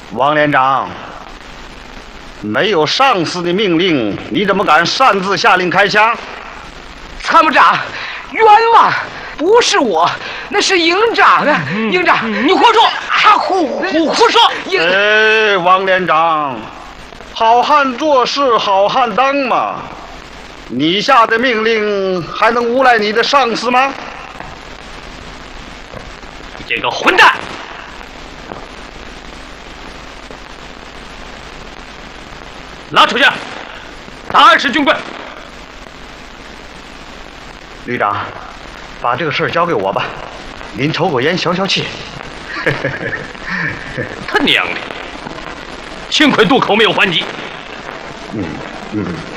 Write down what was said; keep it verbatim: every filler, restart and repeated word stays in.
王连长，没有上司的命令，你怎么敢擅自下令开枪？ 参谋长，冤枉！不是我，那是营长啊！ 嗯、 营长， 嗯、你胡说！ 啊，胡胡胡说！ 哎，王连长，好汉做事好汉当嘛，你下的命令还能诬赖你的上司吗？ 你这个混蛋！拉出去，打二十军棍。 旅长，把这个事儿交给我吧，您抽口烟消消气。 他娘的！幸亏渡口没有还击。 嗯嗯。